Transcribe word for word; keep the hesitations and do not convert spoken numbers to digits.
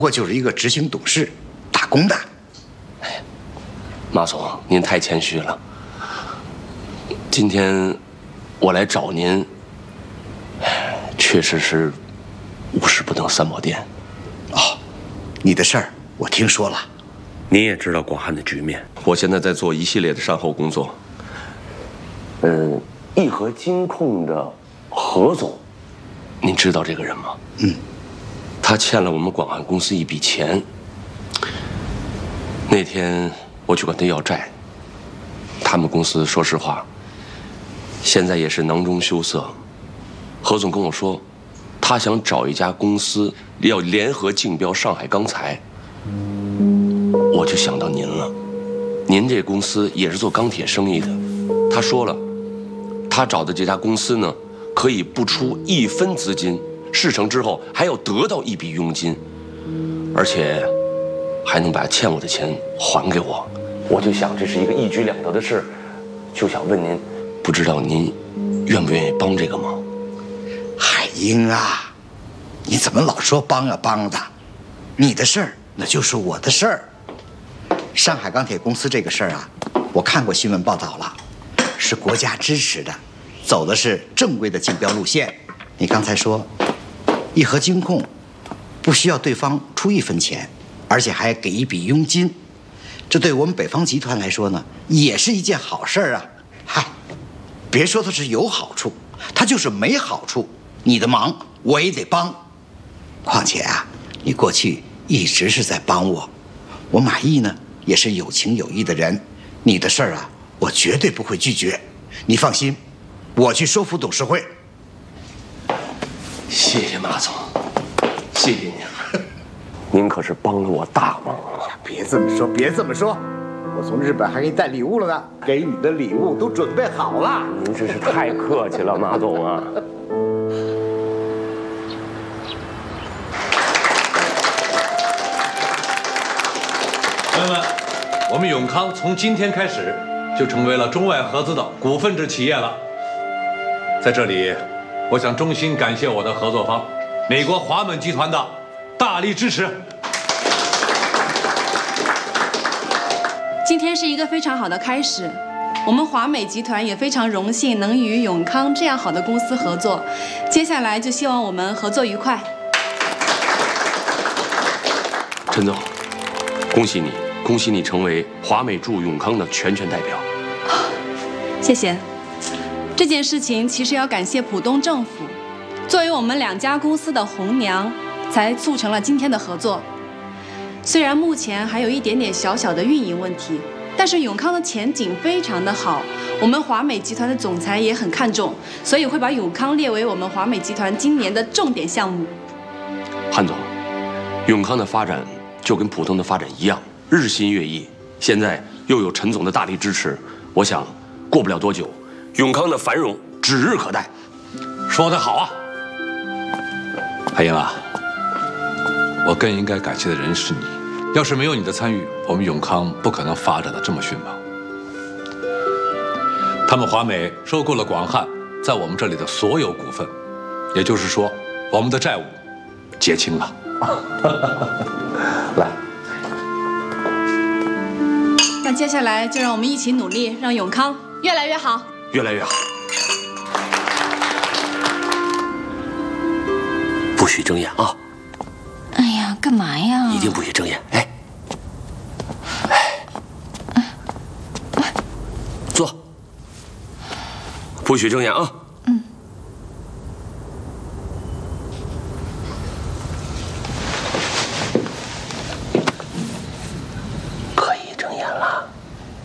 不过就是一个执行董事，打工的。 哎，马总，您太谦虚了。今天我来找您，确实是五事不能三宝殿。 哦，你的事儿我听说了。 您也知道广汉的局面，我现在在做一系列的善后工作。嗯，义和金控的何总，您知道这个人吗？ 嗯。 他欠了我们广汉公司一笔钱。那天我去管他要债，他们公司说实话，现在也是囊中羞涩。何总跟我说，他想找一家公司要联合竞标上海钢材，我就想到您了。您这公司也是做钢铁生意的，他说了，他找的这家公司呢，可以不出一分资金。事成之后还要得到一笔佣金，而且还能把欠我的钱还给我。我就想这是一个一举两得的事，就想问您，不知道您愿不愿意帮这个忙？ 海英啊，你怎么老说帮啊帮的？你的事儿那就是我的事儿。上海钢铁公司这个事儿啊，我看过新闻报道了，是国家支持的，走的是正规的竞标路线。你刚才说义和金控不需要对方出一分钱，而且还给一笔佣金，这对我们北方集团来说呢，也是一件好事啊。嗨，别说它是有好处，它就是没好处，你的忙我也得帮。况且啊，你过去一直是在帮我，我马毅呢也是有情有义的人，你的事儿啊，我绝对不会拒绝。你放心，我去说服董事会。 谢谢马总，谢谢您了，您可是帮了我大忙了。 别这么说，别这么说，我从日本还给你带礼物了呢，给你的礼物都准备好了。 您真是太客气了，马总啊。 朋友们，我们永康从今天开始就成为了中外合资的股份制企业了。在这里，我想衷心感谢我的合作方美国华美集团的大力支持。 今天是一个非常好的开始，我们华美集团也非常荣幸能与永康这样好的公司合作。接下来就希望我们合作愉快。 陈总，恭喜你，恭喜你成为华美驻永康的全权代表。 谢谢。这件事情其实要感谢浦东政府，作为我们两家公司的红娘，才促成了今天的合作。虽然目前还有一点点小小的运营问题，但是永康的前景非常的好，我们华美集团的总裁也很看重，所以会把永康列为我们华美集团今年的重点项目。 韩总，永康的发展就跟普通的发展一样，日新月异。现在又有陈总的大力支持，我想过不了多久，永康的繁荣指日可待。 说得好啊，海英啊，我更应该感谢的人是你。要是没有你的参与，我们永康不可能发展的这么迅猛。他们华美收购了广汉在我们这里的所有股份，也就是说，我们的债务结清了。 来， 那接下来就让我们一起努力，让永康越来越好， 越来越好。不许睁眼啊！ 哎呀，干嘛呀？ 一定不许睁眼！哎，哎，坐，不许睁眼啊！